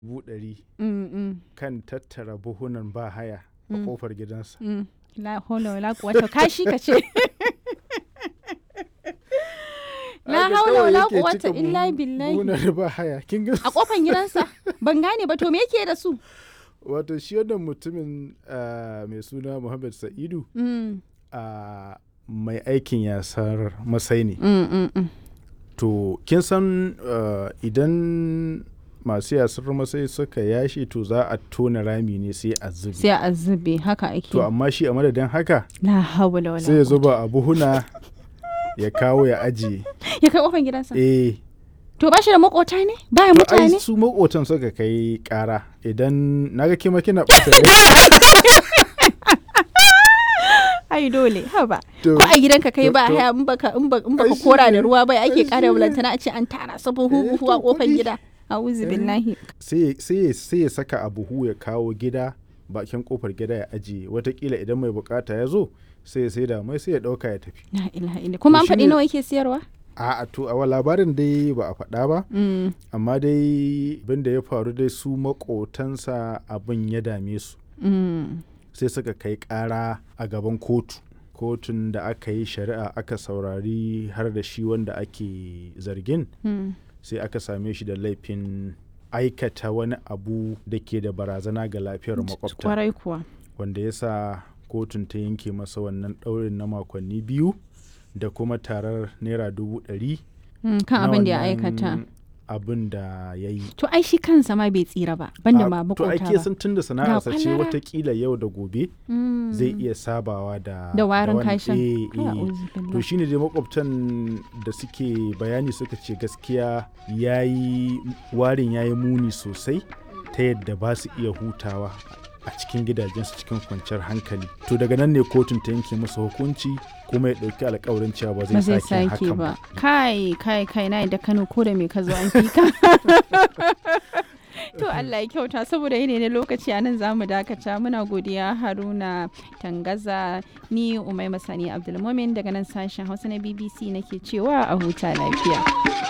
100,000 Mm. kan tattara buhunan ba haya a kofar gidansa. La haula wala quwwata kashi kace. La haula wala quwwata illa billahi. Buhunan ba haya kin ga A kofar gidansa ban gane ba to me yake da su? wato shi wannan mutumin mai suna Muhammad Sa'idu mai aikin yasar masai ne. To kin san idan masu yasar masai suka yashi to za a tona rami ne sai a zube. Sai a zube haka ake. To amma shi a madadin haka La haula wala sai ya zuba a buhuna ya kawo ya ajiye. Ya kai kofar gidansa? Eh. To ba shi da makota ne? Baya To mutane? ai su makotan suka kai kara idan naga kima kina ɓata Ai dole haba. To- Ko a gidanka kai ba to- haya in baka Ai, shi kora da ne. ruwa bai ake Ai, kara shi ne. bulantana a ce an tara sabon huhu a to kofar kuɗi. gida. A'udhu billahi. sai ya saka a buhu ya kawo gida bakin kofar gida ya ajiye watakila idan mai bukata ya zo sai ya saida mai sai ya dauka ya tafi. La ilaha illa. Kuma an To faɗi shine- nawa yake siyarwa? A to a labarin dai ba a faɗa ba Mm. amma dai abin da ya faru dai su makotansa abin ya dame su Mm. sai suka kai ƙara a gaban kotun da aka yi shari'a aka saurari har da shi wanda ake zargin Mm. sai aka same shi da laifin aikata wani abu da ke da barazana ga lafiyar makwabta Kwarai kuwa. wanda ya sa kotun ta yanke masa wannan ɗaurin na makonni 2 da kuma tarar naira 100,000 Kan na abin da ya wannan aikata. abin da ya yi. To ai shi kansa ma bai tsira ba banda ma To makota ake ba. sun tun da sana'arsa ce kwalara. watakila yau da gobe Mm. zai iya sabawa da warin wannan- kashin. eh. To shine dai makwabtan da suke bayani suka ce gaskiya warin yayi muni sosai ta yadda ba su iya hutawa a cikin gidajensu cikin kwanciyar hankali. To daga nan ne kotun ta yanke masa hukunci kuma ya ɗauki alkawarin cewa ba ba zai zai sake sake hakan ba. ba. Kai na da Kano ko da me ka zo an fi ka. To Allah ya kyauta saboda yene ne lokaci a nan zamu dakata muna godiya Haruna Tangaza ni Umaima Sani Abdulmumin daga nan sashen Hausa na BBC nake cewa a huta lafiya.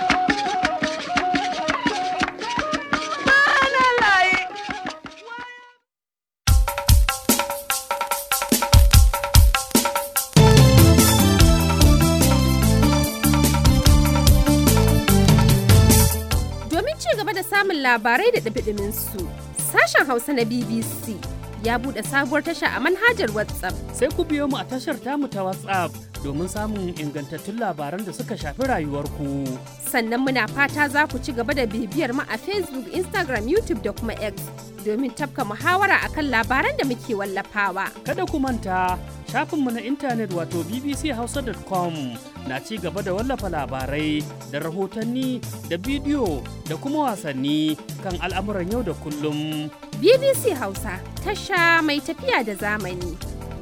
Domin ci gaba da samun labarai da ɗumi su sashen Hausa na BBC ya buɗe sabuwar tasha a manhajar WhatsApp. Sai ku biyo mu a tashar tamu ta WhatsApp domin samun ingantattun labaran da suka shafi rayuwarku. Sannan muna fata za ku ci gaba da bibiyar mu a Facebook, Instagram, YouTube da kuma X domin tafka muhawara akan labaran da muke wallafawa. Kada ku manta shafinmu na intanet wato bbchausa.com na ci gaba da wallafa labarai da rahotanni da bidiyo da kuma wasanni kan al'amuran yau da kullum. BBC Hausa, tasha mai tafiya da zamani.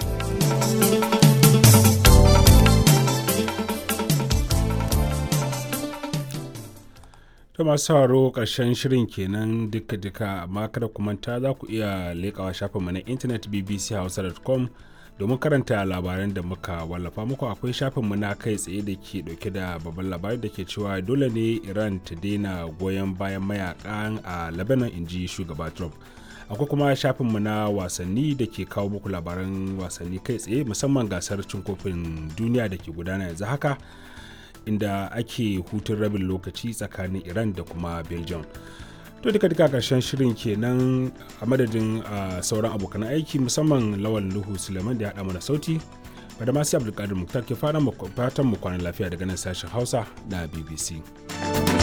ta masu sauraro ƙarshen shirin kenan duka-duka amma kada ku manta za ku iya leƙawa shafinmu na intanet bbchausa.com domin karanta labaran da muka wallafa muku. Akwai shafinmu na kai tsaye da ke dauke da babban labari da ke cewa dole ne Iran ta daina goyon bayan mayakan a Lebanon, inji shugaba Trump. Akwai kuma shafinmu na wasanni da ke kawo muku labaran wasanni kai tsaye musamman gasar cin kofin duniya da ke gudana yanzu haka inda ake hutun rabin lokaci tsakanin Iran da kuma Belgium. To duka karshen shirin kenan a madadin sauran abokan aiki musamman Lawal Nuhu Suleiman da ya haɗa mana sauti. Bada masu Abdulkadir Muktar ke fatan mu kwanan lafiya daga nan sashen Hausa na BBC.